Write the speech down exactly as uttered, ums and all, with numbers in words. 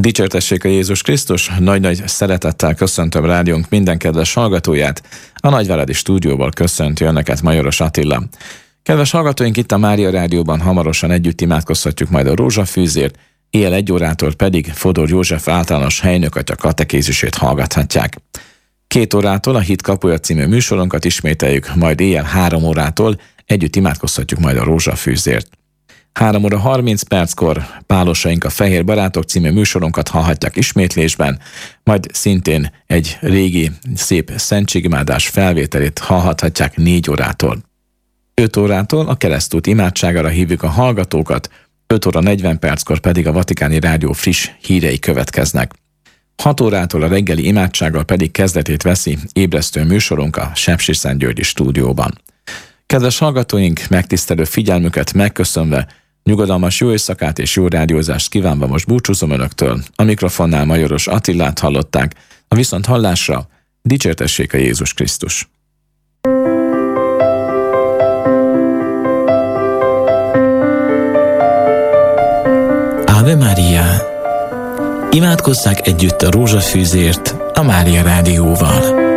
Dicsértessék a Jézus Krisztus, nagy-nagy szeretettel köszöntöm rádiónk minden kedves hallgatóját. A Nagyváradi stúdióból köszönti Önöket Majoros Attila. Kedves hallgatóink, itt a Mária Rádióban hamarosan együtt imádkozhatjuk majd a rózsafűzért, éjjel egy órától pedig Fodor József általános helynökatya katekézisét hallgathatják. Két órától a Hit kapuja című műsorunkat ismételjük, majd éjjel három órától együtt imádkozhatjuk majd a rózsafűzért. három óra harminc perckor Pálosaink a Fehér Barátok című műsorunkat hallhatják ismétlésben, majd szintén egy régi szép szentségimádás felvételét hallhatják négy órától. öt órától a Keresztút imádságára hívjuk a hallgatókat, öt óra negyven perckor pedig a Vatikáni Rádió friss hírei következnek. hat órától a reggeli imádsággal pedig kezdetét veszi ébresztő műsorunk a Sepsiszentgyörgyi stúdióban. Kedves hallgatóink, megtisztelő figyelmüket megköszönve, nyugodalmas jó éjszakát és jó rádiózást kívánva most búcsúzom Önöktől. A mikrofonnál Majoros Attilát hallották, a viszont hallásra dicsértessék a Jézus Krisztus. Ave Maria! Imádkozzák együtt a rózsafűzért a Mária Rádióval.